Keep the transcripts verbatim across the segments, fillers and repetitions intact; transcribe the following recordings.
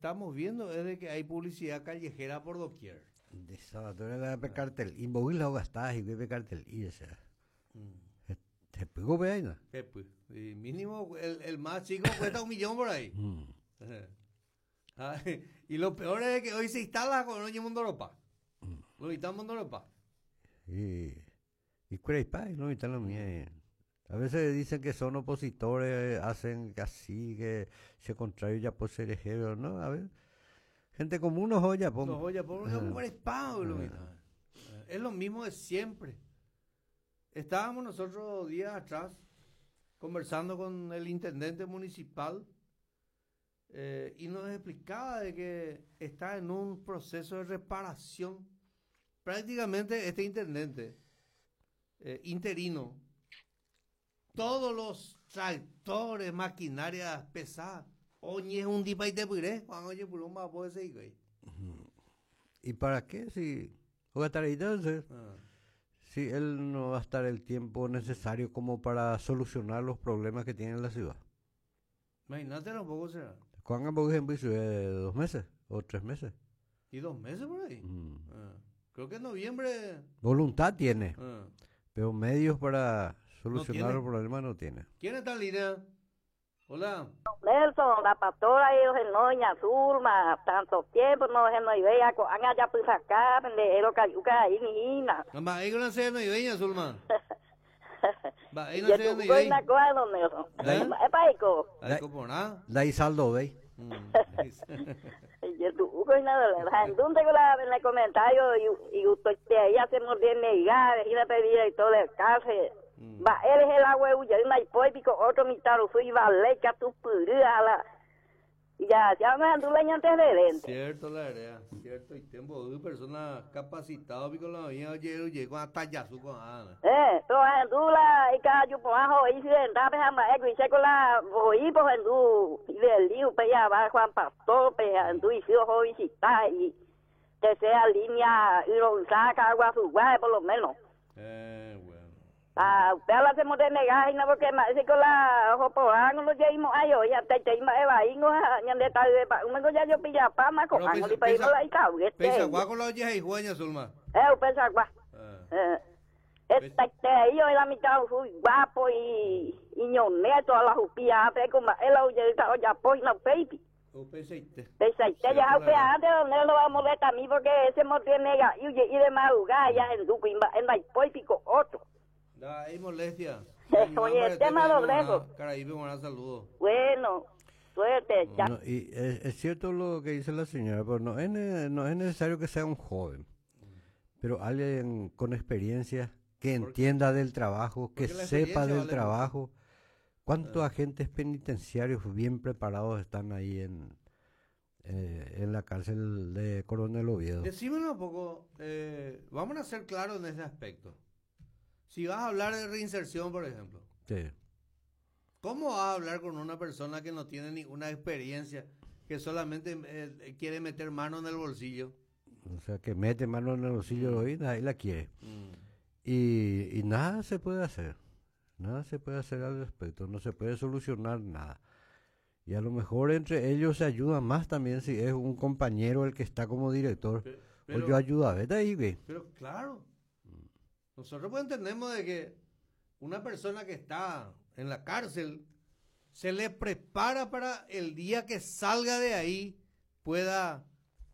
estamos viendo es de que hay publicidad callejera por doquier. De Salvatore la pe cartel. Y móvil lo gastas y ve cartel. Y ese. Te pegó pe ahí, ¿no? ¿Qué pues? Y mínimo, el, el más chico cuesta un millón por ahí. Mm. Ah, y lo peor es que hoy se instala con el mundo ropa. Lo instala mundo ropa. Y, y Cuereypa, no está lo mío. A veces dicen que son opositores, hacen así, que se contrario ya por ser ejemplo, ¿no? A ver, gente común no joya, No pongo. joya, por un Cuereypa, es lo mismo de siempre. Estábamos nosotros días atrás conversando con el intendente municipal eh, y nos explicaba de que está en un proceso de reparación. Prácticamente este intendente eh, interino, todos los tractores, maquinarias pesadas, oye, un dipa y te puré, cuando oye, por un mapo ese güey. ¿Y para qué? Si voy a estar ahí entonces. Ah. Si él no va a estar el tiempo necesario como para solucionar los problemas que tiene la ciudad. Imagínate, tampoco será. ¿Cuánto por ejemplo hizo? ¿De dos meses o tres meses? ¿Y dos meses por ahí? Mm. Ah. Creo que en noviembre. Voluntad tiene, Ah. pero medios para solucionar tiene. los problemas no tiene. ¿Quién está en línea? Hola. Nelson, la pastora y los noña Zulma, tanto tiempo no se nos veía, han allá pues acá, de lo que yuca ahí ni ina. Va, ahí no se no ibeña, Zulma. Va, ahí no Y se tú no coy ibeña. na cosa, don Nelson. ¿Eh? Es paico. Ahí como nada. Da y saldo, ¿veis? Mm. Y tú coy na de la entonces con la en el comentario y y usted ahí hacemos bien negar, y la pedida y todo el caso. Va, él es el agua y una hipótico, otro mitad lo fui va le que tu purida la ya ya me anduve antes de lente. Cierto, la verdad, cierto. Y tengo dos personas capacitadas porque la mía llegó a tallazo con Ana. Eh, to andula y cada yo por abajo y si anda pe ama e que con la voy por andu y del lío pe ya va Juan Pastor pe andu y fijo hoy si está y que sea línea y lo saca agua su guay por lo menos. Eh, bueno. Ah, pero la hacemos de negar y no porque más si con la ojo por no lo llevamos ahí hoy ya te te más va y no ya de tal de pa un ya yo pilla pa más con algo y para la y cau que Pesa guaco la oye y jueña, Zulma. eh pesa gua Ah. eh esta te yo en la mitad fui guapo y y ñoneto a la jupía pe como él oye está ya pues no baby O peseite. pesa te ya pe antes donde lo vamos a molestar a mí porque ese mo tiene nega y y de madrugada ya en tu en la poético otro. Da, hay molestia. Oye, el tema lo dejo. Caraíbe, buenas saludos. Bueno, suerte. Ya. No, y es, es cierto lo que dice la señora, pero no es, ne- no es necesario que sea un joven, pero alguien con experiencia que entienda del trabajo, que porque la sepa experiencia del vale trabajo. ¿Cuántos agentes penitenciarios bien preparados están ahí en, eh, en la cárcel de Coronel Oviedo? Decímelo un poco, eh, vamos a ser claros en ese aspecto. Si vas a hablar de reinserción, por ejemplo, Sí. ¿cómo vas a hablar con una persona que no tiene ninguna experiencia, que solamente eh, quiere meter mano en el bolsillo? O sea, que mete mano en el bolsillo y ahí la quiere. Mm. Y, y nada se puede hacer. Nada se puede hacer al respecto. No se puede solucionar nada. Y a lo mejor entre ellos se ayudan más también si es un compañero el que está como director. Pe- o pero- yo ayudo a vete ahí, güey. Pero claro, nosotros pues entendemos de que una persona que está en la cárcel se le prepara para el día que salga de ahí pueda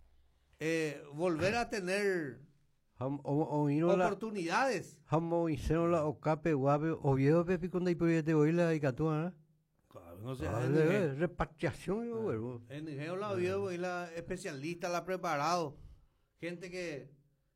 eh, volver a tener Ham- o- o ino la- oportunidades. Hamo hicieron la ocape guape Oviedo pepi con de proyecto hoy la icatúa. No sé, Ah, en de- Nige- repatriación, yo, güey. en Nigel la vio y la especialista la ha preparado. Gente que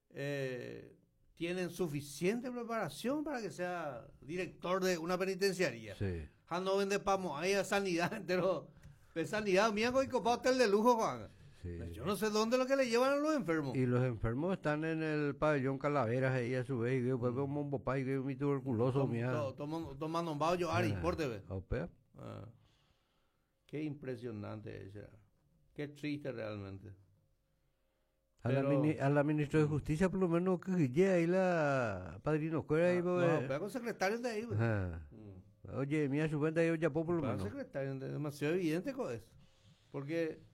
eh, tienen suficiente preparación para que sea director de una penitenciaría. Sí. No vende pamo, ahí a sanidad, entero. De sanidad, mira, y copado hotel de lujo, Juan. Sí. Yo no sé dónde es lo que le llevan a los enfermos. Y los enfermos están en el pabellón Calaveras ahí a su vez, y después veo un papá y veo mi tuberculoso, Tom- mira. to- toman- Tomando un baño, Ari, importe, ve. Ah, pues, Ah, qué impresionante ese. Qué triste realmente. A, la Pero- mini- a la ministra de Justicia por lo menos que llega ahí la padrino fuera ahí, Ah, pues, no, pega con secretarios de ahí, ve. ajá. Mm. Oye, mira su cuenta yo ya puedo por lo Pega menos. secretario, es demasiado evidente con eso. Porque